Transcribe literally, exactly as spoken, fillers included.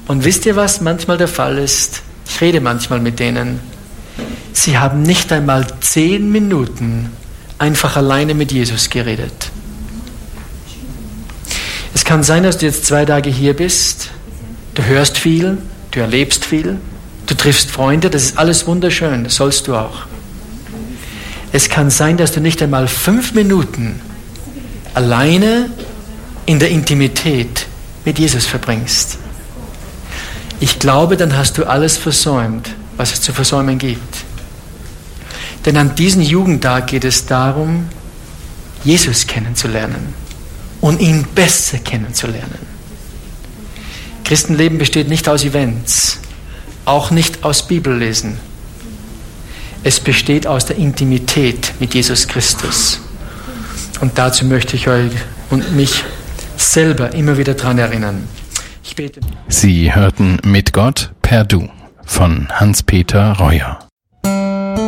Und wisst ihr, was manchmal der Fall ist? Ich rede manchmal mit denen. Sie haben nicht einmal zehn Minuten einfach alleine mit Jesus geredet. Es kann sein, dass du jetzt zwei Tage hier bist, du hörst viel, du erlebst viel, du triffst Freunde, das ist alles wunderschön, das sollst du auch. Es kann sein, dass du nicht einmal fünf Minuten alleine in der Intimität mit Jesus verbringst. Ich glaube, dann hast du alles versäumt, was es zu versäumen gibt. Denn an diesem Jugendtag geht es darum, Jesus kennenzulernen und ihn besser kennenzulernen. Christenleben besteht nicht aus Events, auch nicht aus Bibellesen. Es besteht aus der Intimität mit Jesus Christus. Und dazu möchte ich euch und mich selber immer wieder daran erinnern. Ich bete. Sie hörten Mit Gott per Du von Hans-Peter Reuer.